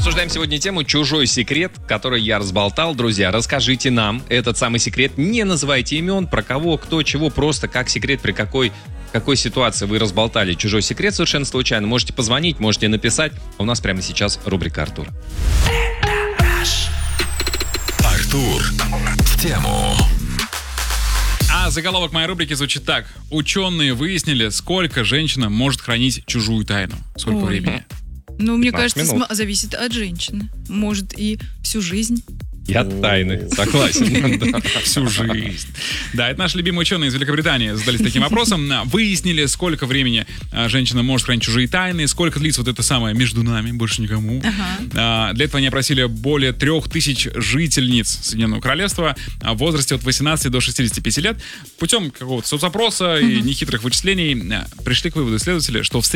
Обсуждаем сегодня тему «Чужой секрет», который я разболтал. Друзья, расскажите нам этот самый секрет. Не называйте имен, про кого, кто, чего, просто как секрет, при какой ситуации вы разболтали чужой секрет совершенно случайно. Можете позвонить, можете написать. У нас прямо сейчас рубрика Артура. Артур в тему. А заголовок моей рубрики звучит так. Ученые выяснили, сколько женщина может хранить чужую тайну. Сколько времени? Ну, мне 15 кажется, минут. зависит от женщины. Может, и всю жизнь. Я тайны, согласен. Да. Всю жизнь. Да, это наши любимые ученые из Великобритании задались таким вопросом. Выяснили, сколько времени женщина может хранить чужие тайны, сколько длится вот это самое между нами, больше никому. Для этого они опросили более 3000 жительниц Соединенного Королевства в возрасте от 18 до 65 лет. Путем какого-то соцопроса и нехитрых вычислений пришли к выводу исследователи, что в